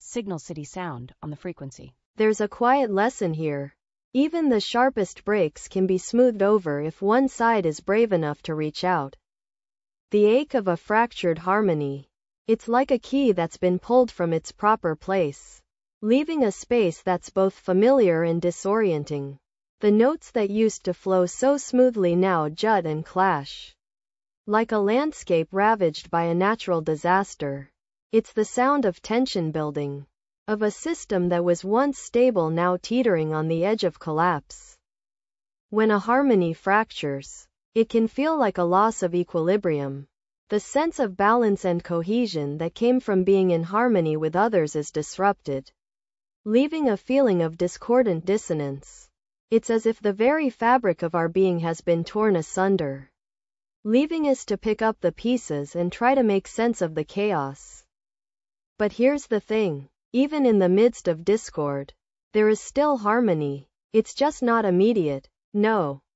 Signal City sound on the frequency. There's a quiet lesson here. Even the sharpest breaks can be smoothed over if one side is brave enough to reach out. The ache of a fractured harmony. It's like a key that's been pulled from its proper place, leaving a space that's both familiar and disorienting. The notes that used to flow so smoothly now jut and clash, like a landscape ravaged by a natural disaster. It's the sound of tension building, of a system that was once stable now teetering on the edge of collapse. When a harmony fractures, it can feel like a loss of equilibrium. The sense of balance and cohesion that came from being in harmony with others is disrupted, leaving a feeling of discordant dissonance. It's as if the very fabric of our being has been torn asunder, leaving us to pick up the pieces and try to make sense of the chaos. But here's the thing. Even in the midst of discord, there is still harmony. It's just not immediate. No,